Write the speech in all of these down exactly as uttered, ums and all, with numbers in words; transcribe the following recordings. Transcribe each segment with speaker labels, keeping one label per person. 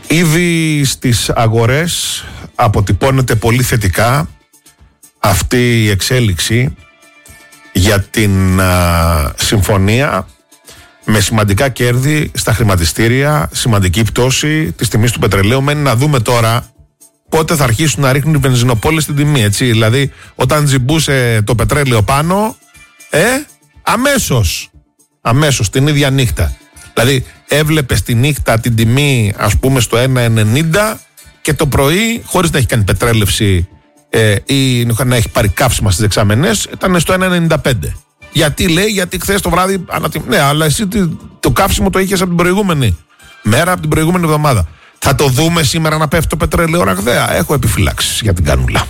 Speaker 1: Ήδη στις αγορές αποτυπώνεται πολύ θετικά αυτή η εξέλιξη για την α, συμφωνία, με σημαντικά κέρδη στα χρηματιστήρια, σημαντική πτώση της τιμής του πετρελαίου. Μένει να δούμε τώρα πότε θα αρχίσουν να ρίχνουν οι βενζινοπόλες την τιμή, έτσι. Δηλαδή, όταν τζιμπούσε το πετρέλαιο πάνω, ε, αμέσως, αμέσως την ίδια νύχτα. Δηλαδή, έβλεπες τη νύχτα την τιμή, ας πούμε, στο ένα ενενήντα και το πρωί, χωρίς να έχει κάνει πετρέλευση ε, ή να έχει πάρει καύσιμα στις δεξαμενές, ήταν στο ένα ενενήντα πέντε. Γιατί λέει, γιατί χθες το βράδυ. Ανατι... Ναι, αλλά εσύ το καύσιμο το είχες από την προηγούμενη μέρα, από την προηγούμενη εβδομάδα. Θα το δούμε σήμερα να πέφτει το πετρέλαιο ραγδαία? Έχω επιφυλάξεις για την κανούλα.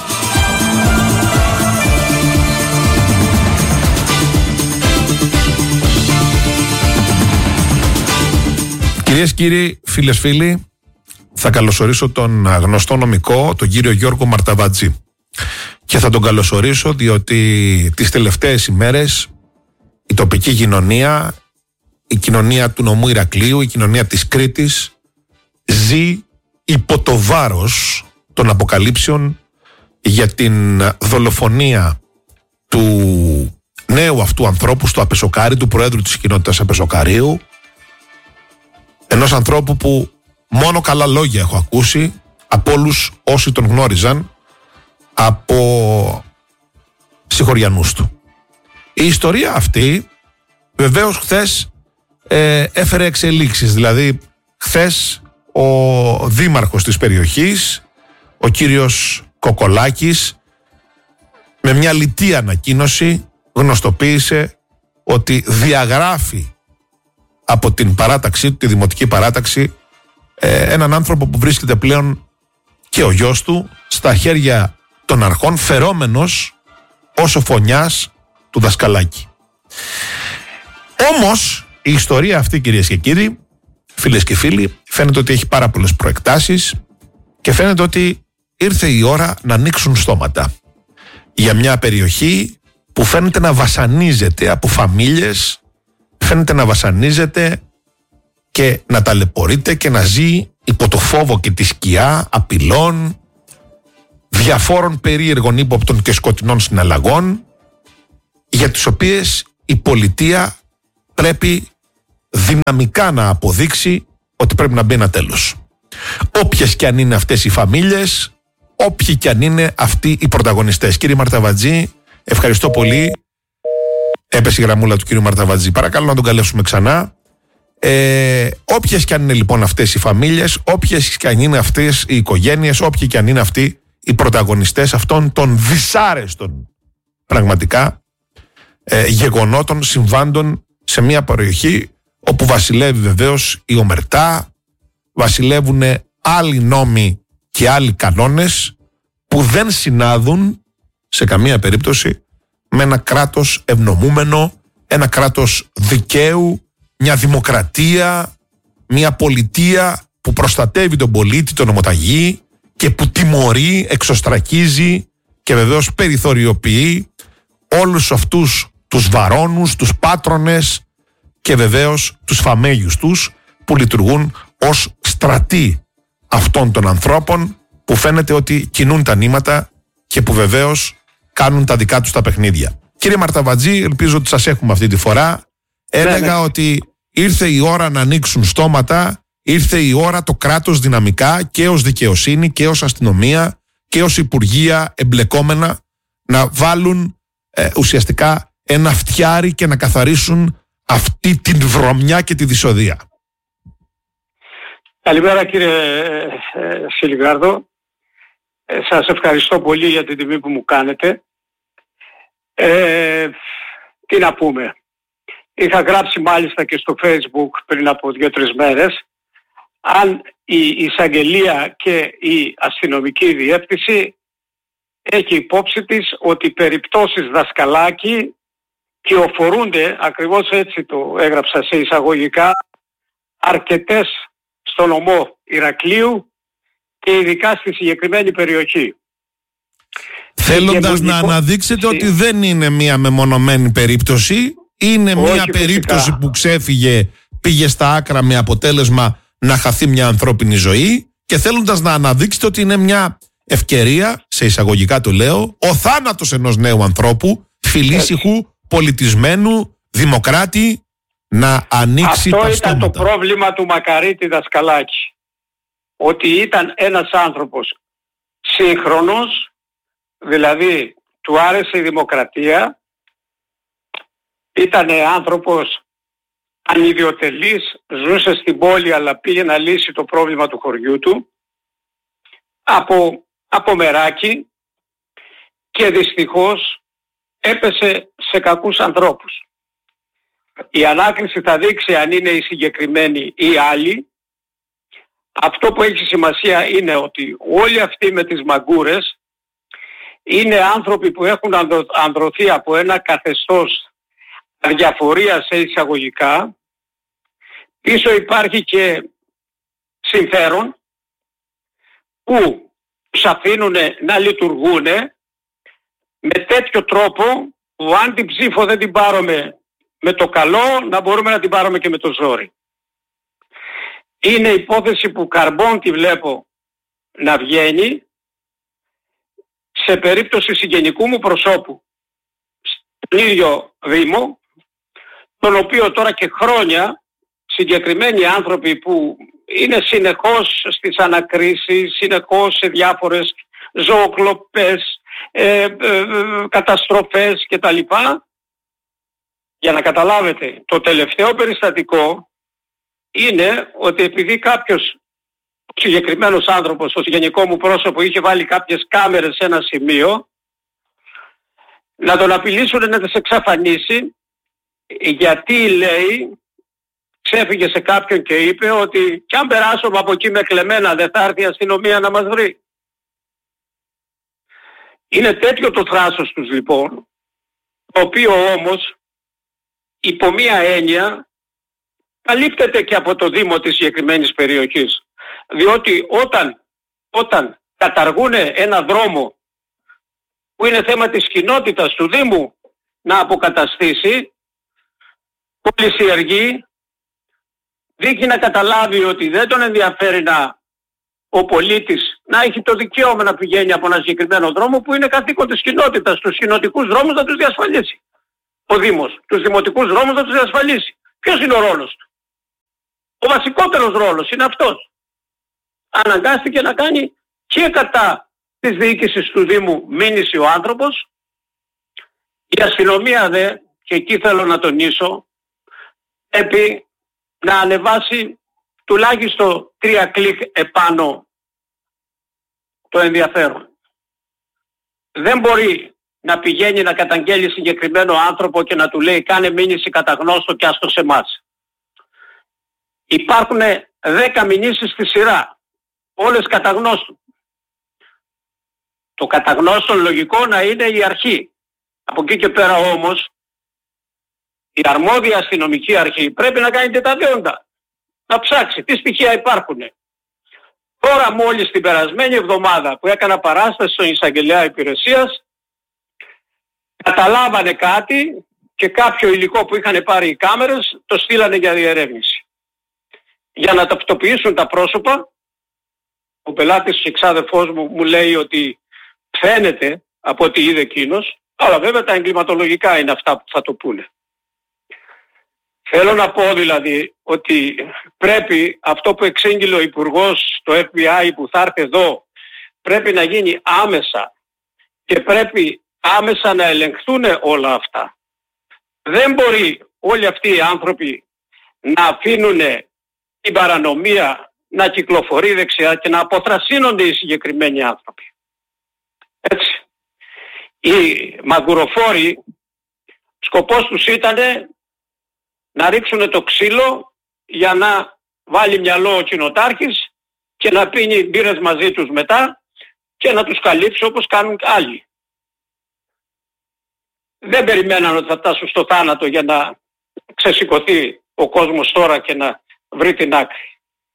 Speaker 1: Κυρίες, κύριοι, φίλες, φίλοι, θα καλωσορίσω τον γνωστό νομικό, τον κύριο Γιώργο Μαρταβατζή. Και θα τον καλωσορίσω διότι τις τελευταίες ημέρες η τοπική κοινωνία, η κοινωνία του νομού Ηρακλείου, η κοινωνία της Κρήτης ζει υπό το βάρος των αποκαλύψεων για την δολοφονία του νέου αυτού ανθρώπου στο Απεσοκάρι, του Προέδρου της κοινότητας Απεσοκαρίου, ενός ανθρώπου που μόνο καλά λόγια έχω ακούσει από όλους όσοι τον γνώριζαν, από συγχωριανούς του. Η ιστορία αυτή βεβαίως χθες ε, έφερε εξελίξεις. Δηλαδή χθες ο δήμαρχος της περιοχής, ο κύριος Κοκολάκης, με μια λιτή ανακοίνωση γνωστοποίησε ότι διαγράφει από την παράταξή του, τη δημοτική παράταξη, ε, έναν άνθρωπο που βρίσκεται πλέον και ο γιος του στα χέρια των αρχών, φερόμενος ως ο φωνιάς του δασκαλάκι. Όμως η ιστορία αυτή, κυρίες και κύριοι, φίλες και φίλοι, φαίνεται ότι έχει πάρα πολλές προεκτάσεις και φαίνεται ότι ήρθε η ώρα να ανοίξουν στόματα για μια περιοχή που φαίνεται να βασανίζεται από φαμίλιες, φαίνεται να βασανίζεται και να ταλαιπωρείται και να ζει υπό το φόβο και τη σκιά απειλών, διαφόρων περίεργων, ύποπτων και σκοτεινών συναλλαγών, για τις οποίες η πολιτεία πρέπει δυναμικά να αποδείξει ότι πρέπει να μπει ένα τέλος. Όποιες και αν είναι αυτές οι φαμίλιες, όποιοι και αν είναι αυτοί οι πρωταγωνιστές. Κύριε Μαρταβατζή, ευχαριστώ πολύ. Έπεσε η γραμμούλα του κύριου Μαρταβατζή. Παρακαλώ να τον καλέσουμε ξανά. Ε, όποιες και αν είναι λοιπόν αυτές οι φαμίλιες, όποιες και αν είναι αυτές οι οικογένειες, όποιοι και αν είναι αυτοί οι πρωταγωνιστές αυτών των δυσάρεστων πραγματικά ε, γεγονότων, συμβάντων σε μια περιοχή όπου βασιλεύει βεβαίως η ομερτά, βασιλεύουν άλλοι νόμοι και άλλοι κανόνες που δεν συνάδουν σε καμία περίπτωση με ένα κράτος ευνομούμενο, ένα κράτος δικαίου, μια δημοκρατία, μια πολιτεία που προστατεύει τον πολίτη, τον ομοταγή και που τιμωρεί, εξωστρακίζει και βεβαίως περιθωριοποιεί όλους αυτούς τους βαρώνους, τους πάτρονες και βεβαίως τους φαμέγιους τους που λειτουργούν ως στρατοί αυτών των ανθρώπων που φαίνεται ότι κινούν τα νήματα και που βεβαίως κάνουν τα δικά τους τα παιχνίδια. Κύριε Μαρταβατζή, ελπίζω ότι σας έχουμε αυτή τη φορά. Έλεγα ναι. ότι ήρθε η ώρα να ανοίξουν στόματα, ήρθε η ώρα το κράτος δυναμικά και ως δικαιοσύνη και ως αστυνομία και ως υπουργεία εμπλεκόμενα να βάλουν ε, ουσιαστικά ένα φτιάρι και να καθαρίσουν αυτή την βρωμιά και τη δυσοδεία.
Speaker 2: Καλημέρα κύριε Σιλιγάρδο. Ε, σας ευχαριστώ πολύ για την τιμή που μου κάνετε. Ε, τι να πούμε. Είχα γράψει μάλιστα και στο Facebook πριν από δύο-τρεις μέρες, αν η εισαγγελία και η αστυνομική διεύθυνση έχει υπόψη της ότι περιπτώσεις δασκαλάκι κυοφορούνται, ακριβώς έτσι το έγραψα σε εισαγωγικά, αρκετές στο νομό Ηρακλείου και ειδικά στη συγκεκριμένη περιοχή.
Speaker 1: Θέλοντας να αναδείξετε ότι δεν είναι μία μεμονωμένη περίπτωση, είναι μία περίπτωση φυσικά που ξέφυγε, πήγε στα άκρα με αποτέλεσμα να χαθεί μια ανθρώπινη ζωή και θέλοντας να αναδείξετε ότι είναι μια ευκαιρία, σε εισαγωγικά το λέω, ο θάνατος ενός νέου ανθρώπου, φιλήσυχου, πολιτισμένου, δημοκράτη, να ανοίξει
Speaker 2: Αυτό
Speaker 1: τα
Speaker 2: ήταν
Speaker 1: στόματα.
Speaker 2: το πρόβλημα του Μακαρίτη Δασκαλάκη. Ότι ήταν ένας άνθρωπος σύγχρονος, δηλαδή του άρεσε η δημοκρατία, ήταν άνθρωπος ανιδιοτελής, ζούσε στην πόλη αλλά πήγε να λύσει το πρόβλημα του χωριού του, από, από μεράκι, και δυστυχώς έπεσε σε κακούς ανθρώπους. Η ανάκριση θα δείξει αν είναι οι συγκεκριμένοι ή άλλοι. Αυτό που έχει σημασία είναι ότι όλοι αυτοί με τις μαγκούρες είναι άνθρωποι που έχουν ανδρωθεί από ένα καθεστώς αδιαφορίας σε εισαγωγικά. Πίσω υπάρχει και συμφέρον που τους αφήνουν να λειτουργούν με τέτοιο τρόπο που αν την ψήφο δεν την πάρουμε με το καλό, να μπορούμε να την πάρουμε και με το ζόρι. Είναι υπόθεση που καρμπών τη βλέπω να βγαίνει σε περίπτωση συγγενικού μου προσώπου στον ίδιο Δήμο, τον οποίο τώρα και χρόνια συγκεκριμένοι άνθρωποι που είναι συνεχώς στις ανακρίσεις, συνεχώς σε διάφορες ζωοκλοπές, ε, ε, ε, καταστροφές κτλ. Για να καταλάβετε, το τελευταίο περιστατικό είναι ότι επειδή κάποιος συγκεκριμένος άνθρωπος, στο συγγενικό μου πρόσωπο, είχε βάλει κάποιες κάμερες σε ένα σημείο, να τον απειλήσουν να τις εξαφανίσει, γιατί λέει, ξέφυγε σε κάποιον και είπε ότι κι αν περάσουμε από εκεί με κλεμμένα δεν θα έρθει η αστυνομία να μας βρει. Είναι τέτοιο το θράσος τους λοιπόν, το οποίο όμως υπό μία έννοια καλύπτεται και από το Δήμο της συγκεκριμένης περιοχής. Διότι όταν, όταν καταργούν ένα δρόμο που είναι θέμα της κοινότητας του Δήμου να αποκαταστήσει, πολυσιεργεί, δείχνει να καταλάβει ότι δεν τον ενδιαφέρει να, ο πολίτης να έχει το δικαίωμα να πηγαίνει από ένα συγκεκριμένο δρόμο που είναι καθήκον της κοινότητας, τους κοινοτικούς δρόμους να τους διασφαλίσει. Ο Δήμος, τους δημοτικούς δρόμους να τους διασφαλίσει. Ποιος είναι ο ρόλος του? Ο βασικότερος ρόλος είναι αυτός. Αναγκάστηκε να κάνει και κατά της διοίκησης του Δήμου μήνυση ο άνθρωπος. Η αστυνομία δε, και εκεί θέλω να τονίσω, πρέπει να ανεβάσει τουλάχιστον τρία κλικ επάνω το ενδιαφέρον. Δεν μπορεί να πηγαίνει να καταγγέλει συγκεκριμένο άνθρωπο και να του λέει κάνε μήνυση κατά γνώστο και άστο σε εμάς. Υπάρχουν δέκα μηνύσεις στη σειρά, όλες κατά γνώστου. Το κατά γνώστο λογικό να είναι η αρχή. Από εκεί και πέρα όμως η αρμόδια αστυνομική αρχή πρέπει να κάνει και τα δέοντα. Να ψάξει τι στοιχεία υπάρχουν. Τώρα μόλις την περασμένη εβδομάδα που έκανα παράσταση στον εισαγγελέα υπηρεσίας, καταλάβανε κάτι και κάποιο υλικό που είχαν πάρει οι κάμερες το στείλανε για διερεύνηση. Για να ταυτοποιήσουν τα πρόσωπα, ο πελάτης και εξάδελφός μου μου λέει ότι φαίνεται από ό,τι είδε εκείνος, αλλά βέβαια τα εγκληματολογικά είναι αυτά που θα το πούνε. Θέλω να πω δηλαδή ότι πρέπει αυτό που εξήγηλε ο Υπουργός στο εφ μπι άι που θα έρθει εδώ πρέπει να γίνει άμεσα και πρέπει άμεσα να ελεγχθούν όλα αυτά. Δεν μπορεί όλοι αυτοί οι άνθρωποι να αφήνουν την παρανομία να κυκλοφορεί δεξιά και να αποθρασύνονται οι συγκεκριμένοι άνθρωποι. Έτσι. Οι μαγκουροφόροι σκοπός τους ήταν να ρίξουν το ξύλο για να βάλει μυαλό ο κοινοτάρχης και να πίνει μπύρες μαζί τους μετά και να τους καλύψει όπως κάνουν άλλοι. Δεν περιμέναν ότι θα φτάσουν στο θάνατο για να ξεσηκωθεί ο κόσμος τώρα και να βρει την άκρη.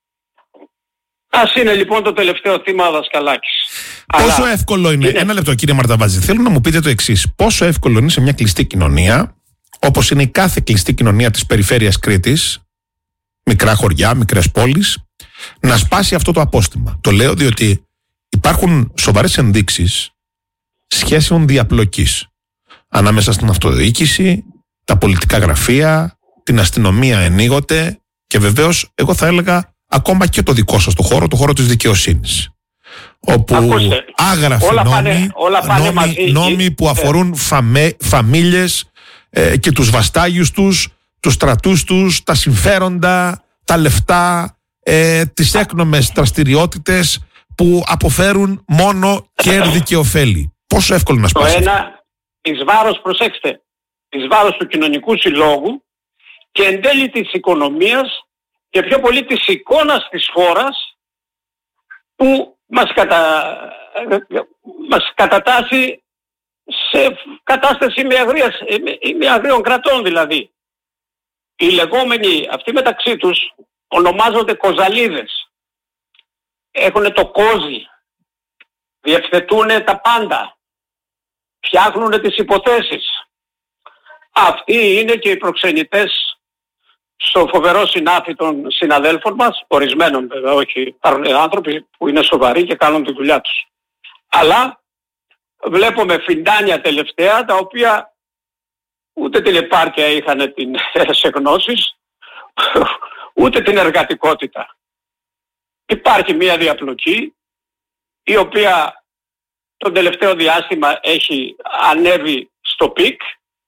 Speaker 2: Ας είναι λοιπόν το τελευταίο θύμα Δασκαλάκης.
Speaker 1: Πόσο Αλλά... εύκολο είναι, είναι, ένα λεπτό κύριε Μαρταβάζη, θέλω να μου πείτε το εξής. Πόσο εύκολο είναι σε μια κλειστή κοινωνία, όπως είναι η κάθε κλειστή κοινωνία της περιφέρειας Κρήτης, μικρά χωριά, μικρές πόλεις, να σπάσει αυτό το απόστημα. Το λέω διότι υπάρχουν σοβαρές ενδείξεις σχέσεων διαπλοκής ανάμεσα στην αυτοδιοίκηση, τα πολιτικά γραφεία, την αστυνομία ενίγοτε και βεβαίως εγώ θα έλεγα ακόμα και το δικό σας το χώρο, το χώρο της δικαιοσύνης. Όπου
Speaker 2: Ακούστε,
Speaker 1: άγραφοι
Speaker 2: όλα
Speaker 1: νόμοι,
Speaker 2: πάνε, όλα πάνε
Speaker 1: νόμοι,
Speaker 2: μαζί,
Speaker 1: νόμοι που αφορούν φαμέ, φαμίλιες ε, και τους βαστάγιους τους, τους στρατούς τους, τα συμφέροντα, τα λεφτά, ε, τις έκνομες δραστηριότητες που αποφέρουν μόνο κέρδη και ωφέλη. Πόσο εύκολο να σπάσει.
Speaker 2: Το ένα, εις βάρος, προσέξτε, εις βάρος του κοινωνικού συλλόγου και εν τέλει της οικονομίας και πιο πολύ της εικόνας της χώρας που μας, κατα... μας κατατάσσει σε κατάσταση ημιαγρίων κρατών δηλαδή. Οι λεγόμενοι αυτοί μεταξύ τους ονομάζονται κοζαλίδες. Έχουν το κόζι, διευθετούν τα πάντα, φτιάχνουν τις υποθέσεις. Αυτοί είναι και οι προξενητές στο φοβερό συνάφι των συναδέλφων μας, ορισμένων βέβαια, όχι, υπάρχουν άνθρωποι που είναι σοβαροί και κάνουν τη δουλειά τους. Αλλά βλέπουμε φιντάνια τελευταία, τα οποία ούτε την επάρκεια είχαν την σε γνώσεις, ούτε την εργατικότητα. Υπάρχει μια διαπλοκή, η οποία το τελευταίο διάστημα έχει ανέβει στο πικ,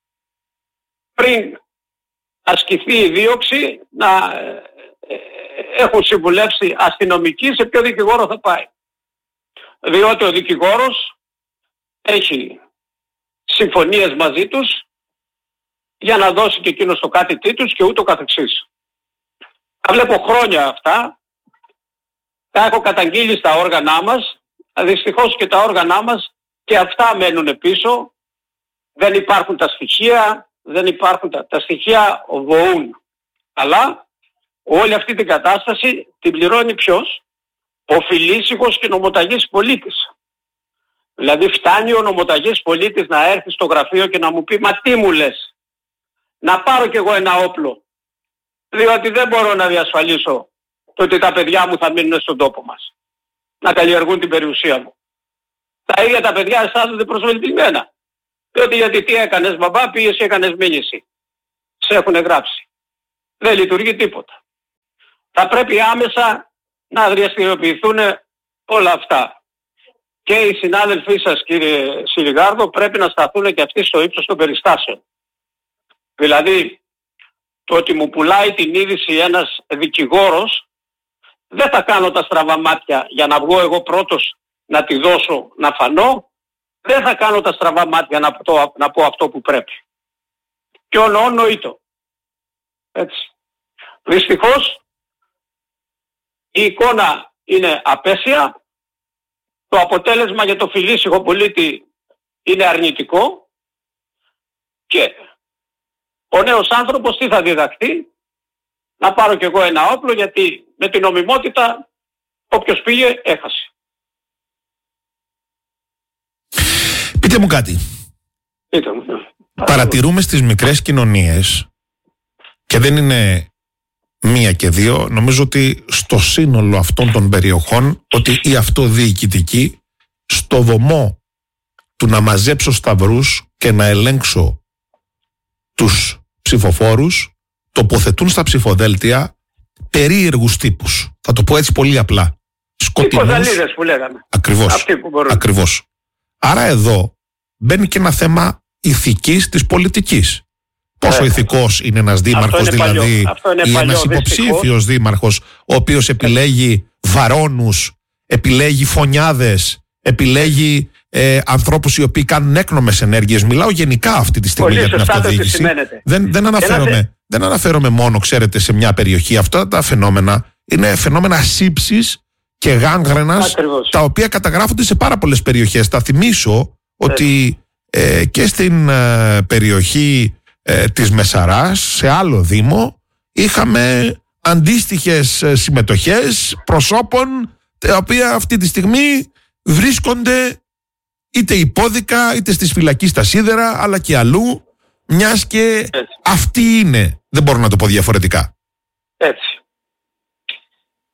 Speaker 2: πριν ασκηθεί η δίωξη να έχουν συμβουλεύσει αστυνομικοί σε ποιο δικηγόρο θα πάει. Διότι ο δικηγόρος έχει συμφωνίες μαζί τους για να δώσει και εκείνος το κάτι τους και ούτω καθεξής. Τα βλέπω χρόνια αυτά, τα έχω καταγγείλει στα όργανά μας, δυστυχώς και τα όργανά μας και αυτά μένουν πίσω, δεν υπάρχουν τα στοιχεία, δεν υπάρχουν τα, τα στοιχεία βοούν. Αλλά όλη αυτή την κατάσταση την πληρώνει ποιος? Ο φιλήσυχος και νομοταγής πολίτης. Δηλαδή φτάνει ο νομοταγής πολίτης να έρθει στο γραφείο και να μου πει «Μα τι μου λες, να πάρω κι εγώ ένα όπλο, διότι δεν μπορώ να διασφαλίσω το ότι τα παιδιά μου θα μείνουν στον τόπο μας, να καλλιεργούν την περιουσία μου». Τα ίδια τα παιδιά αισθάνονται προσβελτισμένα. Διότι γιατί τι έκανες μπαμπά, πήγες και έκανες μήνυση. Σε έχουν γράψει. Δεν λειτουργεί τίποτα. Θα πρέπει άμεσα να δραστηριοποιηθούν όλα αυτά. Και οι συνάδελφοί σας κύριε Σιλιγάρδο πρέπει να σταθούν και αυτοί στο ύψος των περιστάσεων. Δηλαδή το ότι μου πουλάει την είδηση ένας δικηγόρος, δεν θα κάνω τα στραβά μάτια για να βγω εγώ πρώτος να τη δώσω να φανώ. Δεν θα κάνω τα στραβά μάτια να, το, να πω αυτό που πρέπει. Και ονό νοήτο. Έτσι. Δυστυχώς η εικόνα είναι απέσια. Το αποτέλεσμα για το φιλήσυχο πολίτη είναι αρνητικό. Και ο νέος άνθρωπος τι θα διδαχθεί? Να πάρω κι εγώ ένα όπλο, γιατί με την νομιμότητα όποιος πήγε έχασε.
Speaker 1: Πείτε μου κάτι.
Speaker 2: Πείτε μου.
Speaker 1: Παρατηρούμε στις μικρές κοινωνίες, και δεν είναι μία και δύο, νομίζω ότι στο σύνολο αυτών των περιοχών, ότι οι αυτοδιοικητικοί στο βωμό του να μαζέψω σταυρούς και να ελέγξω τους ψηφοφόρους τοποθετούν στα ψηφοδέλτια περίεργους τύπους. Θα το πω έτσι πολύ απλά. Σκοτεινούς. Οι κοζαλίδες
Speaker 2: που λέγαμε.
Speaker 1: Ακριβώς. Ακριβώς. Άρα εδώ μπαίνει και ένα θέμα ηθικής της πολιτικής. Πόσο ε, ηθικός είναι ένας δήμαρχος, είναι δηλαδή, ή ένας υποψήφιος δήμαρχος, ο οποίος επιλέγει βαρώνους, επιλέγει φωνιάδες, επιλέγει ε, ανθρώπους οι οποίοι κάνουν έκνομες ενέργειες. Μιλάω γενικά αυτή τη στιγμή για την αυτοδιοίκηση. Δεν, δεν, αναφέρομαι, δεν αναφέρομαι μόνο, ξέρετε, σε μια περιοχή. Αυτά τα φαινόμενα είναι φαινόμενα σύψης και γάνγρενας, τα οποία καταγράφονται σε πάρα πολλές περιοχές. Θα θυμίσω ότι ε, και στην ε, περιοχή ε, της Μεσαράς, σε άλλο δήμο, είχαμε αντίστοιχες ε, συμμετοχές προσώπων, τα οποία αυτή τη στιγμή βρίσκονται είτε υπόδικα είτε στις φυλακές στα σίδερα, αλλά και αλλού, μιας και
Speaker 2: Έτσι.
Speaker 1: αυτή είναι, δεν μπορώ να το πω διαφορετικά.
Speaker 2: Έτσι.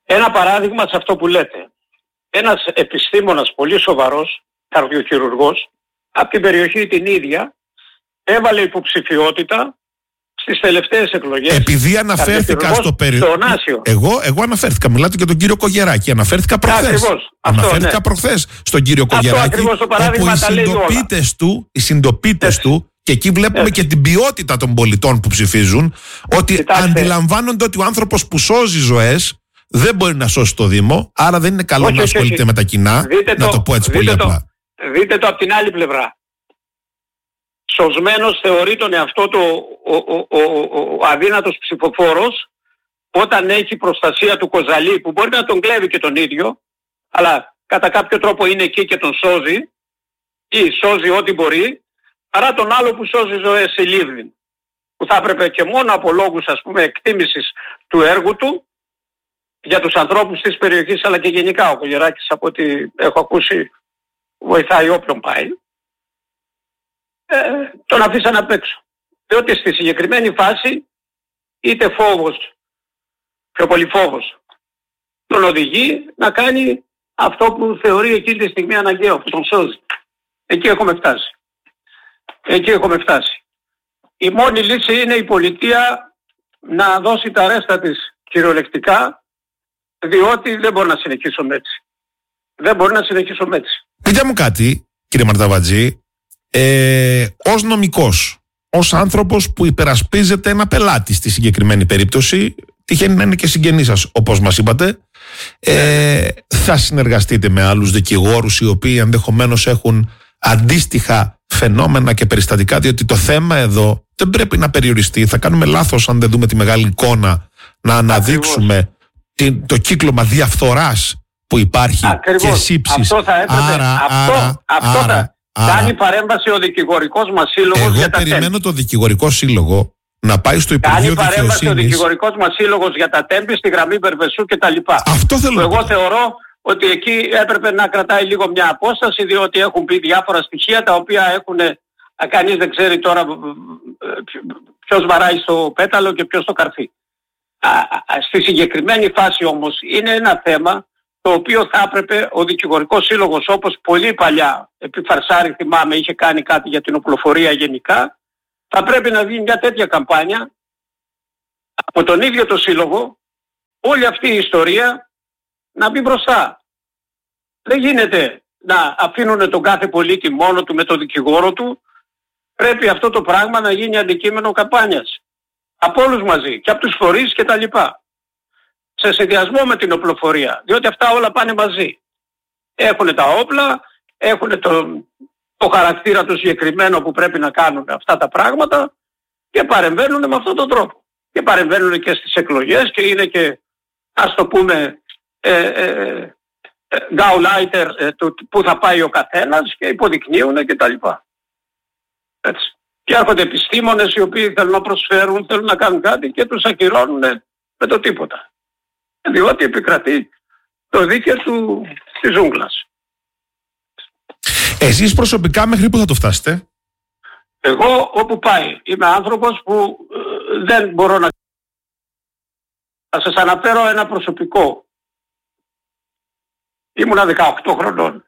Speaker 2: Ένα παράδειγμα σε αυτό που λέτε. Ένας επιστήμονας πολύ σοβαρός, καρδιοχειρουργός, από την περιοχή την ίδια, έβαλε υποψηφιότητα στις τελευταίες εκλογές.
Speaker 1: Επειδή αναφέρθηκα στο περιοδικό. Εγώ, εγώ αναφέρθηκα, μιλάτε και τον κύριο Κογεράκη. Αναφέρθηκα προχθές. Αναφέρθηκα ναι. προχθές στον κύριο Κογεράκη. Όπου οι συντοπίτες του, οι συντοπίτες του, και εκεί βλέπουμε Έτσι. και την ποιότητα των πολιτών που ψηφίζουν, ότι Κοιτάξτε. αντιλαμβάνονται ότι ο άνθρωπος που σώζει ζωές δεν μπορεί να σώσει το Δήμο, άρα δεν είναι καλό όχι, να ασχολείται όχι. με τα κοινά. Δείτε να το, το πω έτσι πολύ το, απλά.
Speaker 2: Δείτε το από την άλλη πλευρά. Σωσμένος θεωρεί τον εαυτό του ο, ο, ο, ο, ο αδύνατος ψηφοφόρος όταν έχει προστασία του Κοζαλή, που μπορεί να τον κλέβει και τον ίδιο, αλλά κατά κάποιο τρόπο είναι εκεί και τον σώζει ή σώζει ό,τι μπορεί, παρά τον άλλο που σώζει ζωές σε Λίβδιν, που θα έπρεπε και μόνο από λόγους ας πούμε εκτίμησης του έργου του για τους ανθρώπους της περιοχής, αλλά και γενικά ο Κογεράκης από ό,τι έχω ακούσει βοηθάει όποιον πάει, ε, τον αφήσαν απ' έξω. Διότι στη συγκεκριμένη φάση είτε φόβος, πιο πολύ φόβος, τον οδηγεί να κάνει αυτό που θεωρεί εκείνη τη στιγμή αναγκαίο, που τον σώζει. Εκεί έχουμε φτάσει. Εκεί έχουμε φτάσει. Η μόνη λύση είναι η πολιτεία να δώσει τα ρέστα της κυριολεκτικά, διότι δεν μπορεί να συνεχίσουμε έτσι. Δεν μπορεί να συνεχίσουμε έτσι.
Speaker 1: Πείτε μου κάτι, κύριε Μαρταβατζή, ε, ως νομικός, ως άνθρωπος που υπερασπίζεται ένα πελάτη στη συγκεκριμένη περίπτωση, τυχαίνει να είναι και συγγενής σας, όπως μας είπατε, ε, θα συνεργαστείτε με άλλους δικηγόρους οι οποίοι ενδεχομένως έχουν αντίστοιχα φαινόμενα και περιστατικά, διότι το θέμα εδώ δεν πρέπει να περιοριστεί. Θα κάνουμε λάθος αν δεν δούμε τη μεγάλη εικόνα, να αναδείξουμε την, το κύκλωμα διαφθοράς που υπάρχει. Ακριβώς. Και σύψης.
Speaker 2: Αυτό θα έπρεπε. Άρα, αυτό,
Speaker 1: άρα,
Speaker 2: αυτό
Speaker 1: άρα,
Speaker 2: θα άρα, κάνει παρέμβαση ο δικηγορικός μας σύλλογος.
Speaker 1: Εγώ
Speaker 2: για τα
Speaker 1: περιμένω
Speaker 2: τέμπη.
Speaker 1: το δικηγορικό σύλλογο να πάει στο Υπουργείο Δικαιοσύνης.
Speaker 2: Κάνει παρέμβαση ο δικηγορικός μας σύλλογος για τα τέμπη στη γραμμή Μπερβεσού κτλ.
Speaker 1: Αυτό θέλω.
Speaker 2: Εγώ θεωρώ ότι εκεί έπρεπε να κρατάει λίγο μια απόσταση, διότι έχουν πει διάφορα στοιχεία τα οποία έχουν, κανείς δεν ξέρει τώρα ποιος βαράει στο πέταλο και ποιος στο καρφί. Α, α, στη συγκεκριμένη φάση όμως είναι ένα θέμα το οποίο θα έπρεπε ο δικηγορικός σύλλογος, όπως πολύ παλιά, επί Φαρσάρη θυμάμαι είχε κάνει κάτι για την οπλοφορία γενικά, θα πρέπει να δει μια τέτοια καμπάνια από τον ίδιο το σύλλογο, όλη αυτή η ιστορία να μπει μπροστά. Δεν γίνεται να αφήνουν τον κάθε πολίτη μόνο του με τον δικηγόρο του. Πρέπει αυτό το πράγμα να γίνει αντικείμενο καμπάνιας. Από όλους μαζί και από τους φορείς και τα λοιπά. Σε συνδυασμό με την οπλοφορία. Διότι αυτά όλα πάνε μαζί. Έχουν τα όπλα, έχουν το, το χαρακτήρα του συγκεκριμένο που πρέπει να κάνουν αυτά τα πράγματα και παρεμβαίνουν με αυτόν τον τρόπο. Και παρεμβαίνουν και στις εκλογές και είναι και, ας το πούμε, ε, ε, γκάουλάιτερ ε, που θα πάει ο καθένας και υποδεικνύουν και τα λοιπά. Έτσι. Και έρχονται επιστήμονες οι οποίοι θέλουν να προσφέρουν, θέλουν να κάνουν κάτι και τους ακυρώνουν με το τίποτα. Διότι επικρατεί το δίκαιο του, της ζούγκλας.
Speaker 1: Εσείς προσωπικά μέχρι πού θα το φτάσετε?
Speaker 2: Εγώ όπου πάει. Είμαι άνθρωπος που ε, δεν μπορώ να... Θα σας αναφέρω ένα προσωπικό. Ήμουνα δεκαοκτώ χρονών.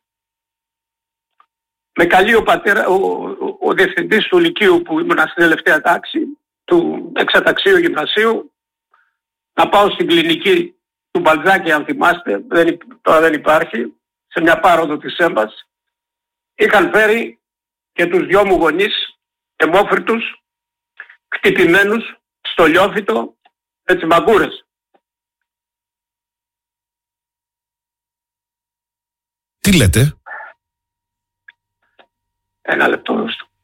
Speaker 2: Με καλεί ο, πατέρα, ο, ο, ο διευθυντής του Λυκείου που ήμουνα στην τελευταία τάξη, του εξαταξίου γυμνασίου, να πάω στην κλινική του Μπαλτζάκη, αν θυμάστε, δεν, τώρα δεν υπάρχει, σε μια πάροδο της Έμπας. Είχαν φέρει και τους δυο μου γονείς, αιμόφρυτους, χτυπημένους, στο λιόφυτο, έτσι μαγκούρες.
Speaker 1: Τι λέτε?
Speaker 2: Ένα λεπτό.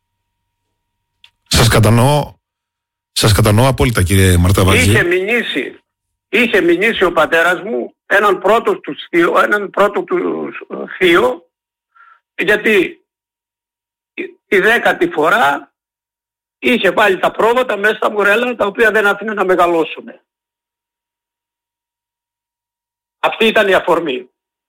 Speaker 1: Σας κατανοώ, σας κατανοώ απόλυτα, κύριε Μαρταβατζή.
Speaker 2: Είχε μηνύσει, είχε μηνύσει ο πατέρας μου έναν πρώτο του θείο, έναν πρώτο του θείο, γιατί τη δέκατη φορά είχε βάλει τα πρόβατα μέσα στα μουρέλα τα οποία δεν άφηνε να μεγαλώσουν. Αυτή ήταν η αφορμή.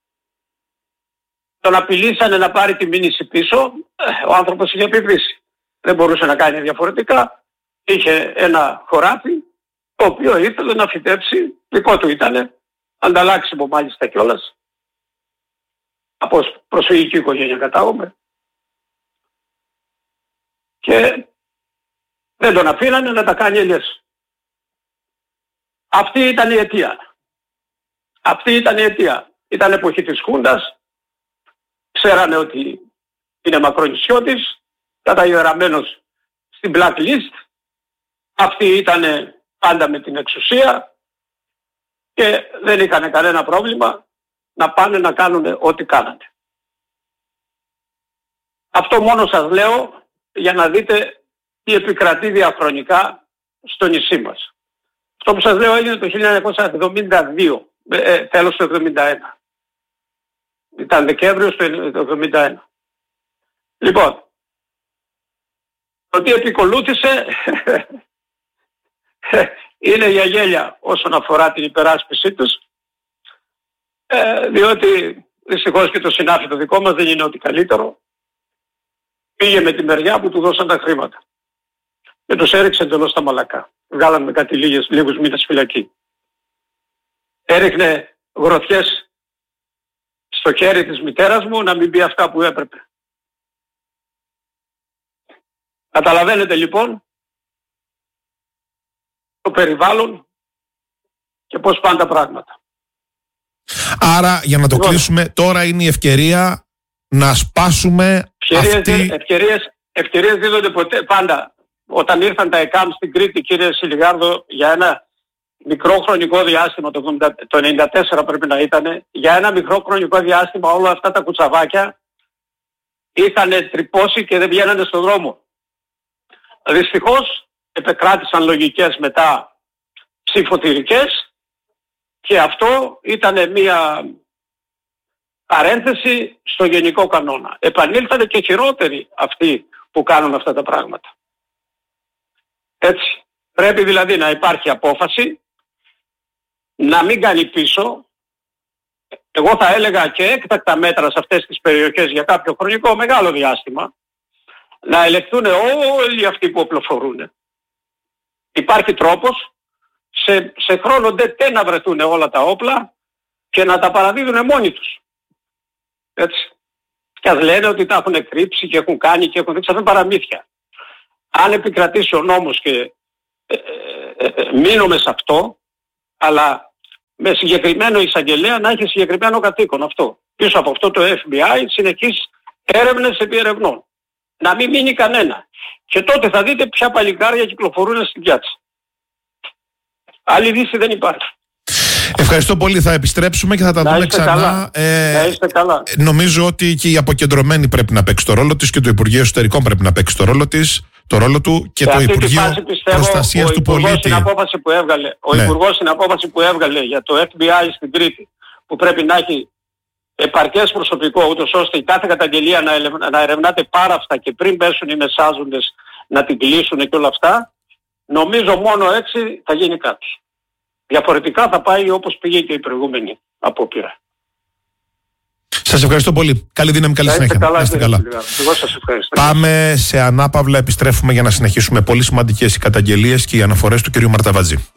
Speaker 2: Τον απειλήσανε να πάρει τη μήνυση πίσω, ο άνθρωπος είχε επιβρήσει. Δεν μπορούσε να κάνει διαφορετικά. Είχε ένα χωράφι, το οποίο ήθελε να φυτέψει, δικό του ήτανε, ανταλλάξιμο μάλιστα κιόλας. Από προσφυγική οικογένεια κατάγομαι. Και δεν τον αφήνανε να τα κάνει ελιές. Αυτή ήταν η αιτία. Αυτή ήταν η αιτία. Ήταν εποχή της Χούντας. Ξέρανε ότι είναι μακρονησιώτης, καταγεγραμμένος στην blacklist. Αυτοί ήταν πάντα με την εξουσία και δεν είχαν κανένα πρόβλημα να πάνε να κάνουν ό,τι κάνανε. Αυτό μόνο σας λέω για να δείτε τι επικρατεί διαχρονικά στο νησί μας. Αυτό που σας λέω έγινε το χίλια εννιακόσια εβδομήντα δύο, ε, τέλος του εβδομήντα ένα. Ήταν Δεκέμβριος του εβδομήντα ένα. Λοιπόν, το τι επικολούθησε είναι για γέλια όσον αφορά την υπεράσπιση τους, ε, διότι δυστυχώς και το συνάφι το δικό μας δεν είναι ότι καλύτερο. Πήγε με τη μεριά που του δώσαν τα χρήματα και τους έριξε εντελώς στα μαλακά. Βγάλαν με κάτι λίγες, λίγους μήνες φυλακή. Έριχνε γροθιές στο χέρι της μητέρας μου να μην πει αυτά που έπρεπε. Καταλαβαίνετε λοιπόν το περιβάλλον και πώς πάνε τα πράγματα.
Speaker 1: Άρα για να το λοιπόν, κλείσουμε, τώρα είναι η ευκαιρία να σπάσουμε
Speaker 2: ευκαιρίες,
Speaker 1: αυτή...
Speaker 2: Ευκαιρίες, ευκαιρίες δίδονται ποτέ, πάντα. Όταν ήρθαν τα ΕΚΑΜ στην Κρήτη, κύριε Σιλιγάρδο, για ένα μικρό χρονικό διάστημα, το ενενήντα τέσσερα πρέπει να ήταν, για ένα μικρό χρονικό διάστημα όλα αυτά τα κουτσαβάκια είχαν τρυπώσει και δεν βγαίνανε στον δρόμο. Δυστυχώς επεκράτησαν λογικές μετά ψηφοτηρικές και αυτό ήταν μια παρένθεση στο γενικό κανόνα. Επανήλθανε και χειρότεροι αυτοί που κάνουν αυτά τα πράγματα. Έτσι. Πρέπει δηλαδή να υπάρχει απόφαση, να μην κάνει πίσω. Εγώ θα έλεγα και έκτακτα μέτρα σε αυτές τις περιοχές για κάποιο χρονικό μεγάλο διάστημα, να ελεγχθούν όλοι αυτοί που οπλοφορούν. Υπάρχει τρόπος σε, σε χρόνο ντε να βρεθούν όλα τα όπλα και να τα παραδίδουν μόνοι τους. Έτσι. Και ας λένε ότι τα έχουν κρύψει και έχουν κάνει και έχουν δείξει, αυτά παραμύθια. Αν επικρατήσει ο νόμος και ε, ε, ε, μείνουμε σε αυτό, αλλά με συγκεκριμένο εισαγγελέα να έχει συγκεκριμένο κατοίκον αυτό. Πίσω από αυτό το εφ μπι άι συνεχείς έρευνες επί ερευνών. Να μην μείνει κανένα. Και τότε θα δείτε ποια παλικάρια κυκλοφορούν στην πιάτσα. Άλλη δύση δεν υπάρχει.
Speaker 1: Ευχαριστώ πολύ. Θα επιστρέψουμε και θα τα να δούμε ξανά.
Speaker 2: Καλά. Ε, να είστε καλά.
Speaker 1: Νομίζω ότι και η αποκεντρωμένη πρέπει να παίξει το ρόλο της και το Υπουργείο Εσωτερικών πρέπει να παίξει το ρόλο της, το ρόλο του και σε το Υπουργείο Προστασίας του Πολίτη.
Speaker 2: Απόφαση που έβγαλε, ο ναι. Υπουργός στην απόφαση που έβγαλε για το εφ μπι άι στην Κρήτη, που πρέπει να έχει επαρκές προσωπικό, ούτως ώστε η κάθε καταγγελία να, ελευ... να ερευνάται πάρα αυτά και πριν πέσουν οι μεσάζοντες να την κλείσουν και όλα αυτά, νομίζω μόνο έτσι θα γίνει κάτι. Διαφορετικά θα πάει όπως πήγε και η προηγούμενη απόπειρα.
Speaker 1: Σας ευχαριστώ πολύ. Καλή δύναμη, καλή συνέχεια.
Speaker 2: Καλά, είστε καλά. Εγώ σας ευχαριστώ.
Speaker 1: Πάμε σε ανάπαυλα, επιστρέφουμε για να συνεχίσουμε. Πολύ σημαντικές οι καταγγελίες και οι αναφορές του κ. Μαρταβατζή.